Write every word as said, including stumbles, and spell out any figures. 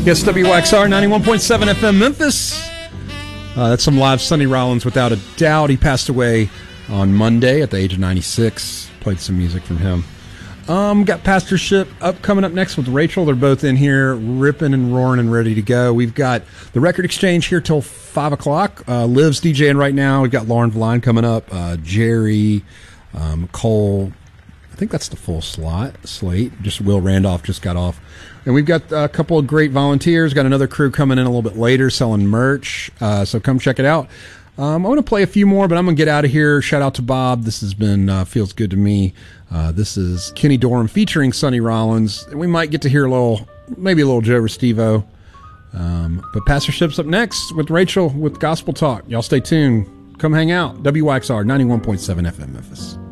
Yes, W X R ninety-one point seven F M Memphis. Uh, that's some live Sonny Rollins, without a doubt. He passed away on Monday at the age of ninety-six. Played some music from him. Um, got Pastorship up coming up next with Rachel. They're both in here ripping and roaring and ready to go. We've got the Record Exchange here till five o'clock. Uh, Liv's DJing right now. We've got Lauren Vline coming up. Uh, Jerry, um, Cole. I think that's the full slot slate. Just Will Randolph just got off. And we've got a couple of great volunteers. Got another crew coming in a little bit later selling merch. Uh, so come check it out. Um, I want to play a few more, but I'm going to get out of here. Shout out to Bob. This has been uh, Feels Good to Me. Uh, this is Kenny Dorham featuring Sonny Rollins. We might get to hear a little, maybe a little Joe Restivo. Um, but Pastorship's up next with Rachel with Gospel Talk. Y'all stay tuned. Come hang out. W X R ninety-one point seven F M Memphis.